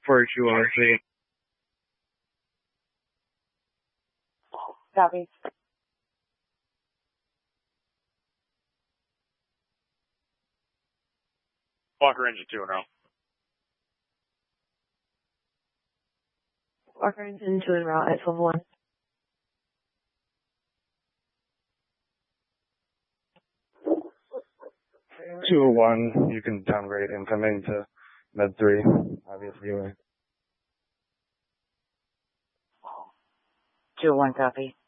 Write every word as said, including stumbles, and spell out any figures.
for two oh three. Copy. Walker engine two and route. Walker engine two en route at Silver One. two oh one, you can downgrade incoming to med three, obviously. two oh one, copy.